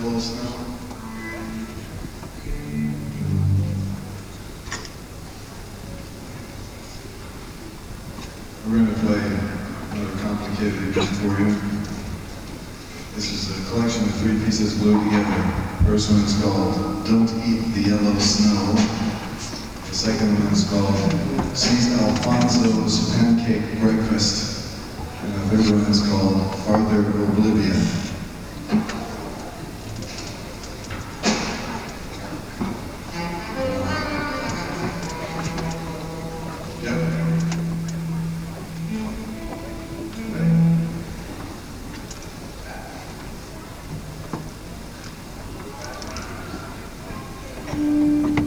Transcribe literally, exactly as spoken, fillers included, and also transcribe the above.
Yellow Snow. We're going to play another complicated bit for you. This is a collection of three pieces glued together. The first one is called Don't Eat the Yellow Snow. The second one is called Saint Alfonso's Pancake Breakfast. And the third one is called Farther Oblivion.